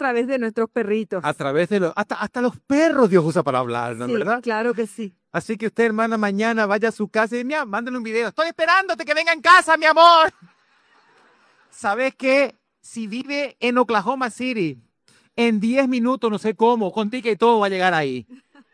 través de nuestros perritos. A través de hasta los perros Dios usa para hablar, ¿no? Sí, ¿Verdad? claro que sí. Así que usted, hermana, mañana vaya a su casa y mándale un video. Estoy esperándote que venga en casa, mi amor. ¿Sabes qué? Si vive en Oklahoma City, en 10 minutos, no sé cómo, con ticket y todo va a llegar ahí.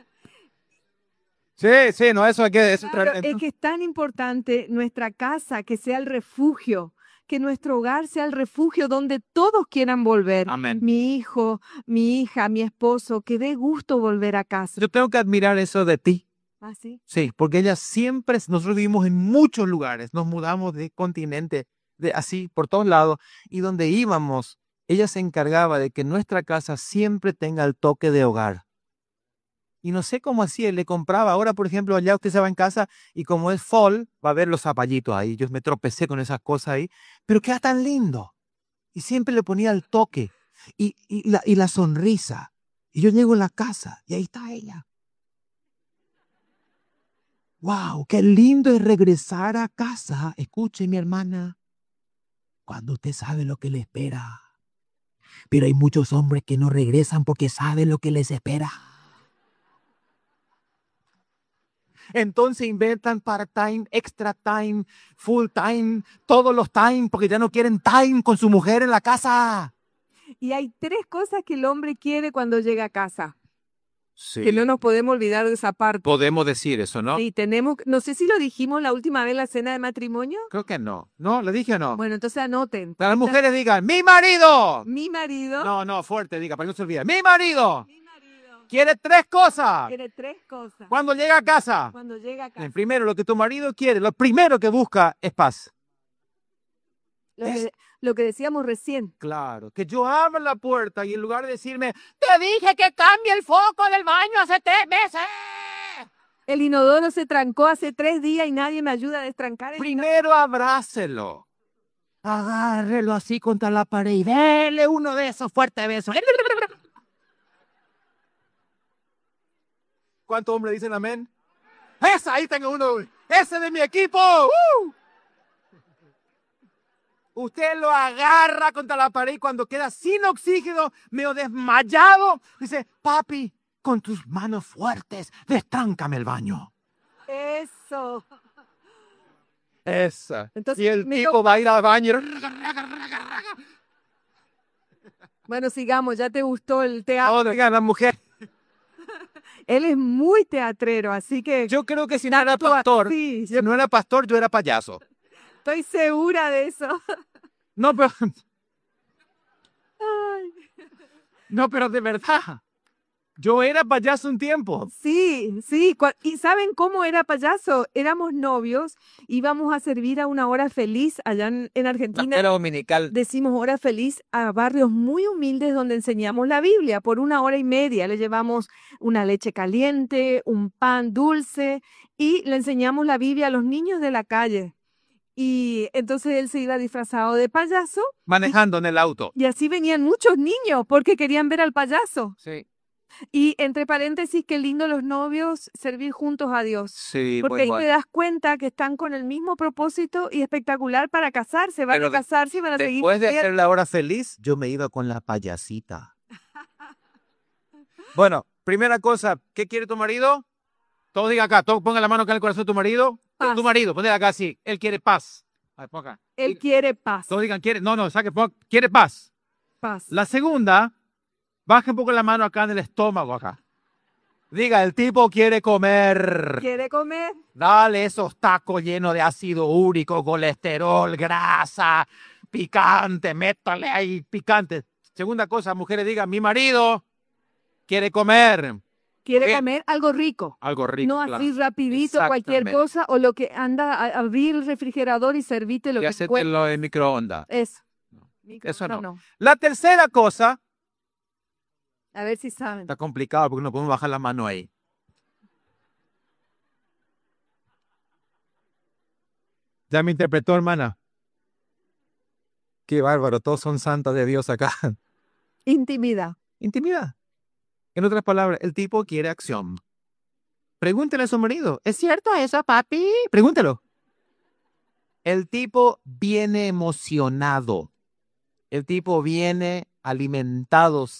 Sí, sí, no, eso hay que... Claro, es que es tan importante nuestra casa que sea el refugio, que nuestro hogar sea el refugio donde todos quieran volver. Amén. Mi hijo, mi hija, mi esposo, que dé gusto volver a casa. Yo tengo que admirar eso de ti. ¿Ah, sí? Sí, porque ella siempre, nosotros vivimos en muchos lugares, nos mudamos de continente, así, por todos lados, y donde íbamos, ella se encargaba de que nuestra casa siempre tenga el toque de hogar. Y no sé cómo hacía, le compraba. Ahora, por ejemplo, allá usted se va en casa y como es fall, va a ver los zapallitos ahí. Yo me tropecé con esas cosas ahí, pero queda tan lindo. Y siempre le ponía el toque y la sonrisa. Y yo llego a la casa y ahí está ella. ¡Wow! ¡Qué lindo es regresar a casa! Escuche, mi hermana, cuando usted sabe lo que le espera. Pero hay muchos hombres que no regresan porque saben lo que les espera. Entonces inventan part-time, extra time, full time, todos los time, porque ya no quieren time con su mujer en la casa. Y hay 3 cosas que el hombre quiere cuando llega a casa. Sí. Que no nos podemos olvidar de esa parte. Podemos decir eso, ¿no? Sí, tenemos, no sé si lo dijimos la última vez en la cena de matrimonio. Creo que no. ¿No? ¿Le dije o no? Bueno, entonces anoten. Las mujeres digan, ¡mi marido! Mi marido. No, fuerte, diga, para que no se olvide. ¡Mi marido! Mi marido Quiere 3 cosas. quiere 3 cosas. Cuando llega a casa. Cuando llega a casa. Primero, lo que tu marido quiere, lo primero que busca es paz. Lo que decíamos recién. Claro, que yo abra la puerta y en lugar de decirme, te dije que cambie el foco del baño hace 3 meses. El inodoro se trancó hace 3 días y nadie me ayuda a destrancar el inodoro. Primero abrácelo. Agárrelo así contra la pared y dele uno de esos fuertes besos. ¿Cuántos hombres dicen amén? ¡Esa! Ahí tengo uno. ¡Ese de mi equipo! Usted lo agarra contra la pared y cuando queda sin oxígeno, medio desmayado, dice, papi, con tus manos fuertes, destráncame el baño. Eso. Esa. Entonces, Y el tipo va a ir al baño. Bueno, sigamos, ya te gustó el teatro. Oiga, la mujer. Él es muy teatrero, así que Yo creo que si no era pastor, sí, si no era pastor, yo era payaso. estoy segura de eso. No, pero, Ay, no, pero de verdad. Yo era payaso un tiempo. sí. ¿Y saben cómo era payaso? Éramos novios, íbamos a servir a una hora feliz allá en Argentina. Era dominical. Decimos hora feliz a barrios muy humildes donde enseñamos la Biblia. Por 1 hora y media le llevamos una leche caliente, un pan dulce y le enseñamos la Biblia a los niños de la calle. Y entonces él se iba disfrazado de payaso. Manejando en el auto. Y así venían muchos niños porque querían ver al payaso. Sí. Y entre paréntesis, qué lindo los novios servir juntos a Dios. Sí, Porque ahí te das cuenta que están con el mismo propósito y espectacular para casarse. Van a casarse y van a seguir. Después de hacer la hora feliz, yo me iba con la payasita. Bueno, primera cosa, ¿qué quiere tu marido? Todo diga acá, todo ponga la mano acá en el corazón de tu marido. Paz. Tu marido, ponle acá así. Él quiere paz. A ver, ponga acá. Él quiere paz. Todos digan, quiere. No, saque, quiere paz. Paz. La segunda, baje un poco la mano acá en el estómago acá. Diga, el tipo quiere comer. ¿Quiere comer? Dale esos tacos llenos de ácido úrico, colesterol, grasa, picante, métale ahí picante. Segunda cosa, mujeres digan, mi marido quiere comer. Quiere comer algo rico. Algo rico, No claro. así rapidito, cualquier cosa, o lo que anda a abrir el refrigerador y servirte lo Y que hacértelo en microondas. Eso. Eso no. No. La tercera cosa, A ver si saben. está complicado porque no podemos bajar la mano ahí. ¿Ya me interpretó, hermana? Qué bárbaro, todos son santas de Dios acá. Intimidad. Intimidad. En otras palabras, el tipo quiere acción. Pregúntele a su marido, ¿es cierto eso, papi? Pregúntelo. El tipo viene emocionado. El tipo viene alimentado,